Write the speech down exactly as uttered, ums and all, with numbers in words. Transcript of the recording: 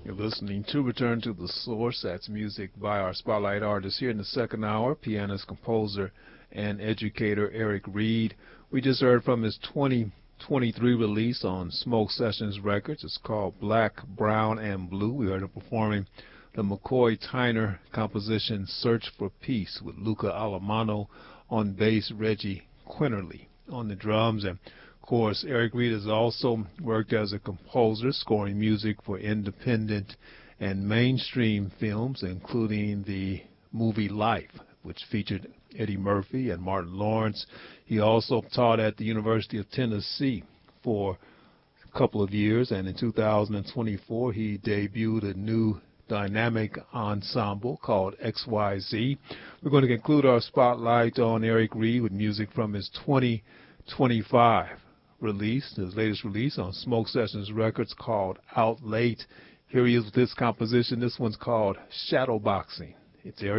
You're listening to Return to the Source. That's music by our spotlight artist here in the second hour, pianist, composer, and educator Eric Reed. We just heard from his twenty twenty-three release on Smoke Sessions Records. It's called Black, Brown, and Blue. We heard him performing the McCoy Tyner composition Search for Peace with Luca Alamano on bass, Reggie Quinterly on the drums. And of course, Eric Reed has also worked as a composer, scoring music for independent and mainstream films, including the movie Life, which featured Eddie Murphy and Martin Lawrence. He also taught at the University of Tennessee for a couple of years, and in two thousand twenty-four he debuted a new dynamic ensemble called X Y Z. We're going to conclude our spotlight on Eric Reed with music from his twenty twenty-five release, his latest release on Smoke Sessions Records called Out Late. Here he is with this composition. This one's called Shadowboxing. It's Eric